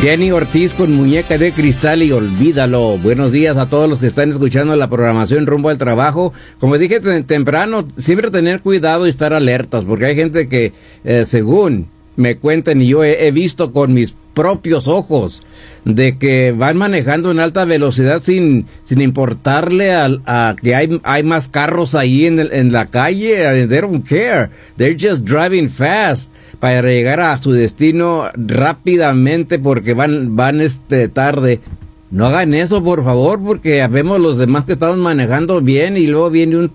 Jenny Ortiz con Muñeca de Cristal y Olvídalo. Buenos días a todos los que están escuchando la programación rumbo al trabajo. Como dije temprano, siempre tener cuidado y estar alertas, porque hay gente que, según me cuentan y yo he visto con mis propios ojos, de que van manejando en alta velocidad sin importarle a que hay más carros ahí en la calle. They don't care. They're just driving fast para llegar a su destino rápidamente porque van tarde. No hagan eso, por favor, porque vemos los demás que estamos manejando bien y luego viene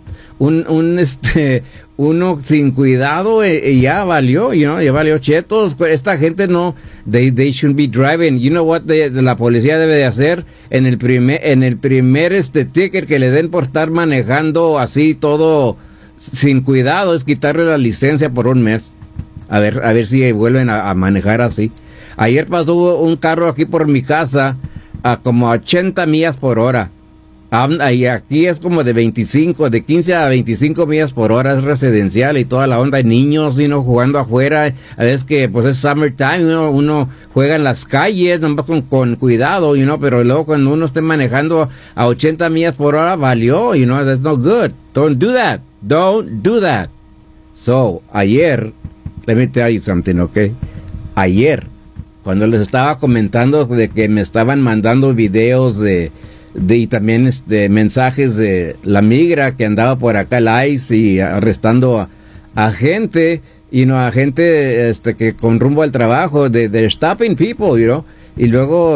uno sin cuidado y ya valió, ya valió chetos. Esta gente no, they shouldn't be driving. You know what la policía debe de hacer en el primer ticket que le den por estar manejando así todo sin cuidado, es quitarle la licencia por un mes. A ver si vuelven a manejar así. Ayer pasó un carro aquí por mi casa a como 80 millas por hora. Y aquí es como de 15 a 25 millas por hora, es residencial y toda la onda. Hay niños, jugando afuera. A veces que pues es summertime, uno juega en las calles, nomás con cuidado, pero luego cuando uno esté manejando a 80 millas por hora, valió, that's no good. Don't do that. So, ayer, let me tell you something, okay? Ayer, cuando les estaba comentando de que me estaban mandando videos y también mensajes de la migra que andaba por acá, el ICE, y arrestando a gente, a gente que con rumbo al trabajo, de stopping people, y luego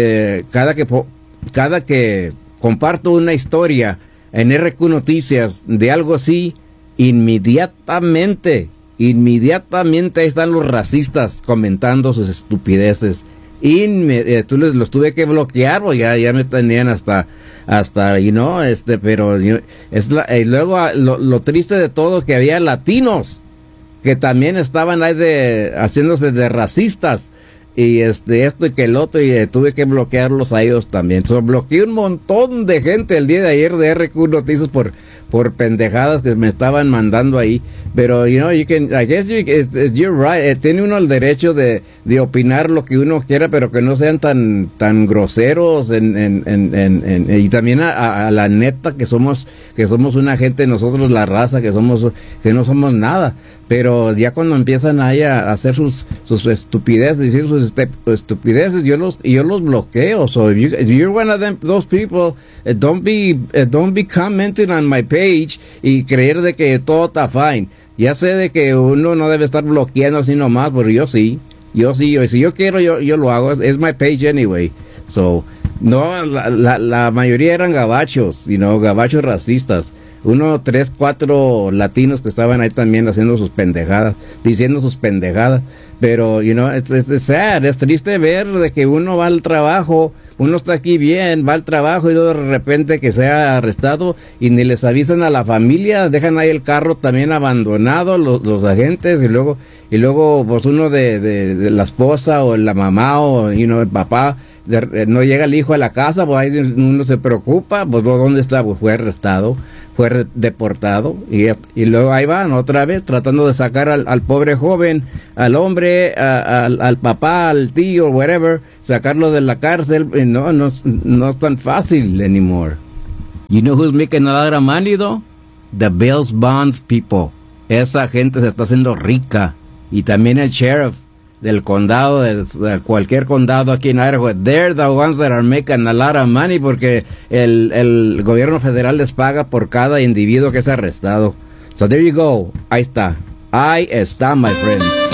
cada que comparto una historia en RQ Noticias de algo así, inmediatamente ahí están los racistas comentando sus estupideces. Los tuve que bloquear, pues ya me tenían hasta pero y luego lo triste de todo es que había latinos que también estaban ahí haciéndose de racistas y esto y que el otro, y tuve que bloquearlos a ellos también. Bloqueé un montón de gente el día de ayer de RQ Noticias por pendejadas que me estaban mandando ahí. Pero, I guess you're right. Tiene uno el derecho de opinar lo que uno quiera, pero que no sean tan groseros y también a la neta que somos una gente, nosotros la raza que no somos nada. Pero ya cuando empiezan ahí a hacer sus estupideces, decir sus estupideces, yo los bloqueo. So if you're one of those people, don't be commenting on my page y creer de que todo está fine. Ya sé de que uno no debe estar bloqueando así nomás, pero yo sí, si yo quiero, yo lo hago. Es my page anyway. So, no, la mayoría eran gabachos, gabachos racistas. 1, 3, 4 latinos que estaban ahí también haciendo sus pendejadas, diciendo sus pendejadas. Pero, es sad, es triste ver de que uno va al trabajo, uno está aquí bien, va al trabajo y luego de repente que sea arrestado y ni les avisan a la familia, dejan ahí el carro también abandonado los agentes y luego pues uno de la esposa o la mamá o el papá, no llega el hijo a la casa, pues ahí uno se preocupa, pues ¿dónde está? Pues fue arrestado, fue deportado y luego ahí van otra vez tratando de sacar al pobre joven, al hombre, al papá, al tío, whatever, sacarlo de la cárcel. No es tan fácil anymore. You know who's making a lot of money though? The bail bonds people. Esa gente se está haciendo rica. Y también el sheriff del condado, de cualquier condado aquí en Idaho, they're the ones that are making a lot of money porque el gobierno federal les paga por cada individuo que es arrestado. So there you go. Ahí está, my friends.